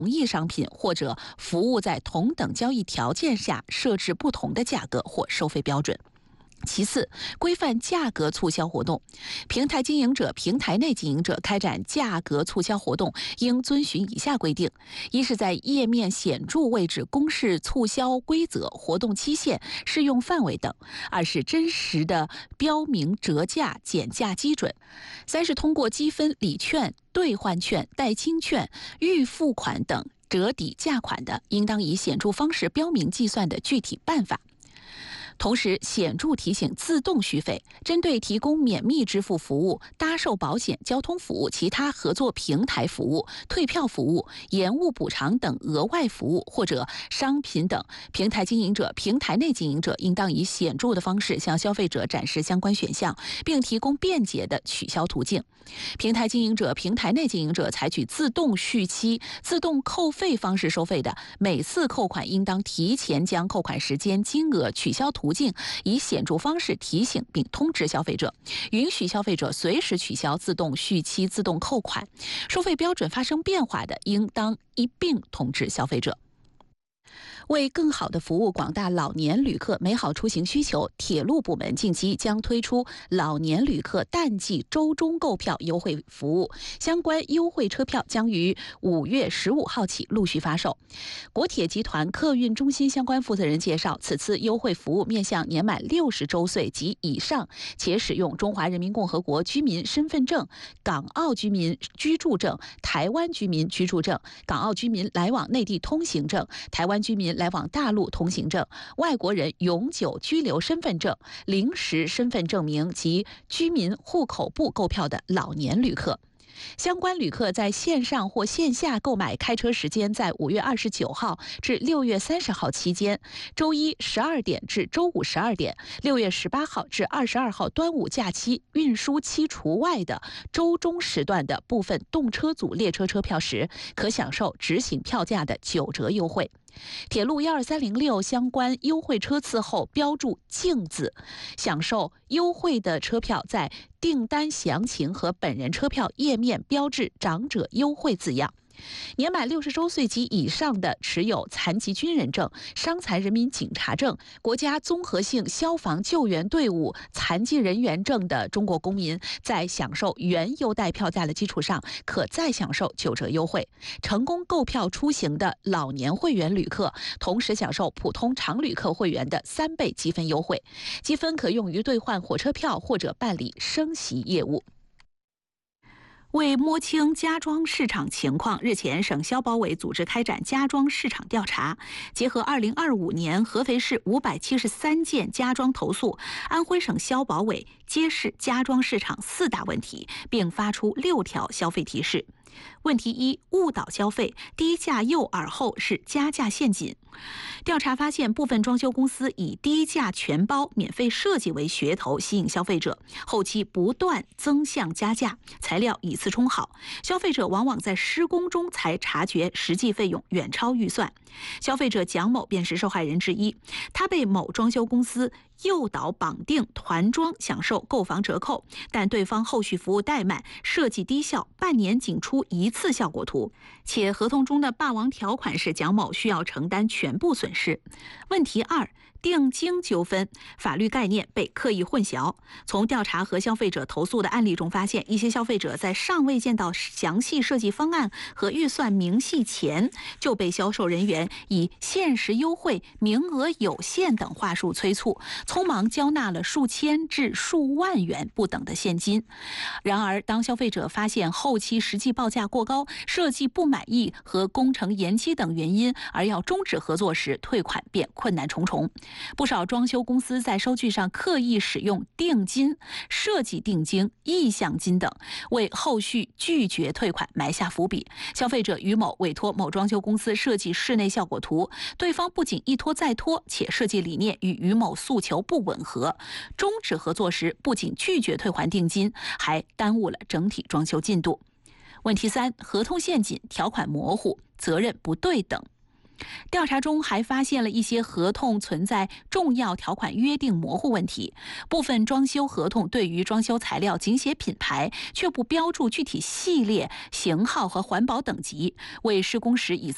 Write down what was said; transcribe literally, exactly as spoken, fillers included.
同一商品或者服务在同等交易条件下设置不同的价格或收费标准。其次，规范价格促销活动。平台经营者、平台内经营者开展价格促销活动，应遵循以下规定：一是在页面显著位置公示促销规则、活动期限、适用范围等；二是真实的标明折价、减价基准；三是通过积分、礼券、兑换券、代金券、预付款等折抵价款的，应当以显著方式标明计算的具体办法。同时，显著提醒自动续费，针对提供免密支付服务、搭售保险、交通服务、其他合作平台服务、退票服务、延误补偿等额外服务或者商品等，平台经营者、平台内经营者应当以显著的方式向消费者展示相关选项，并提供便捷的取消途径。平台经营者、平台内经营者采取自动续期、自动扣费方式收费的，每次扣款应当提前将扣款时间、金额、取消途径以显著方式提醒并通知消费者，允许消费者随时取消、自动续期、自动扣款。收费标准发生变化的，应当一并通知消费者。为更好地服务广大老年旅客美好出行需求，铁路部门近期将推出老年旅客淡季周中购票优惠服务，相关优惠车票将于五月十五号起陆续发售。国铁集团客运中心相关负责人介绍，此次优惠服务面向年满六十周岁及以上，且使用中华人民共和国居民身份证、港澳居民居住证、台湾居民居住证、港澳居民来往内地通行证、台湾居民来往大陆通行证、外国人永久居留身份证、临时身份证明及居民户口簿购票的老年旅客。相关旅客在线上或线下购买，开车时间在五月二十九号至六月三十号期间，周一十二点至周五十二点，六月十八号至二十二号端午假期运输期除外的周中时段的部分动车组列车车票时，可享受直行票价的九折优惠。铁路一二三零六相关优惠车次后标注净字，享受优惠的车票在订单详情和本人车票页面标志长者优惠字样。年满六十周岁及以上的持有残疾军人证、伤残人民警察证、国家综合性消防救援队伍残疾人员证的中国公民，在享受原优待票价的基础上，可再享受九折优惠。成功购票出行的老年会员旅客，同时享受普通常旅客会员的三倍积分优惠，积分可用于兑换火车票或者办理升席业务。为摸清家装市场情况，日前省消保委组织开展家装市场调查，结合二零二五年合肥市五百七十三件家装投诉，安徽省消保委揭示家装市场四大问题，并发出六条消费提示。问题一：误导消费，低价诱饵后是加价陷阱。调查发现，部分装修公司以低价全包、免费设计为噱头吸引消费者，后期不断增项加价，材料以次充好，消费者往往在施工中才察觉实际费用远超预算。消费者蒋某便是受害人之一，他被某装修公司诱导绑定团装，享受购房折扣，但对方后续服务怠慢，设计低效，半年仅出一次效果图，且合同中的霸王条款是蒋某需要承担全部损失。问题二：定金纠纷，法律概念被刻意混淆。从调查和消费者投诉的案例中发现，一些消费者在尚未见到详细设计方案和预算明细前，就被销售人员以限时优惠、名额有限等话术催促，匆忙交纳了数千至数万元不等的现金。然而，当消费者发现后期实际报价过高、设计不满意和工程延期等原因而要终止合作时，退款便困难重重。不少装修公司在收据上刻意使用定金、设计定金、意向金等，为后续拒绝退款埋下伏笔。消费者于某委托某装修公司设计室内效果图，对方不仅一拖再拖，且设计理念与于某诉求不吻合。终止合作时，不仅拒绝退还定金，还耽误了整体装修进度。问题三：合同陷阱，条款模糊，责任不对等。调查中还发现了一些合同存在重要条款约定模糊问题，部分装修合同对于装修材料仅写品牌，却不标注具体系列、型号和环保等级，为施工时以